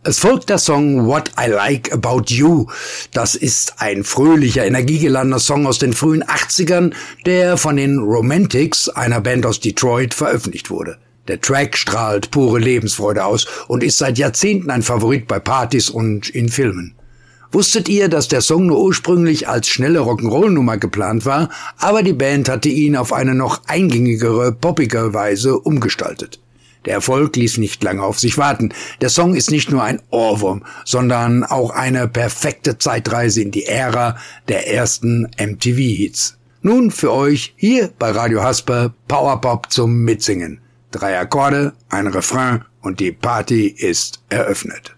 Es folgt der Song What I Like About You. Das ist ein fröhlicher, energiegeladener Song aus den frühen 80ern, der von den Romantics, einer Band aus Detroit, veröffentlicht wurde. Der Track strahlt pure Lebensfreude aus und ist seit Jahrzehnten ein Favorit bei Partys und in Filmen. Wusstet ihr, dass der Song nur ursprünglich als schnelle Rock'n'Roll-Nummer geplant war, aber die Band hatte ihn auf eine noch eingängigere, poppige Weise umgestaltet? Der Erfolg ließ nicht lange auf sich warten. Der Song ist nicht nur ein Ohrwurm, sondern auch eine perfekte Zeitreise in die Ära der ersten MTV-Hits. Nun für euch hier bei Radio Hasper Powerpop zum Mitsingen. 3 Akkorde, ein Refrain und die Party ist eröffnet.